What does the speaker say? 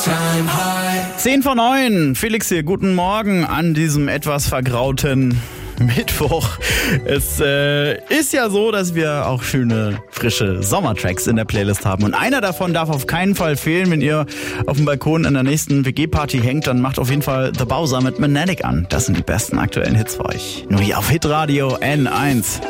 10:09. Felix hier, guten Morgen an diesem etwas vergrauten Mittwoch. Es ist ja so, dass wir auch schöne, frische Sommertracks in der Playlist haben. Und einer davon darf auf keinen Fall fehlen. Wenn ihr auf dem Balkon in der nächsten WG-Party hängt, dann macht auf jeden Fall The Bowser mit Magnetic an. Das sind die besten aktuellen Hits für euch. Nur hier auf Hitradio N1.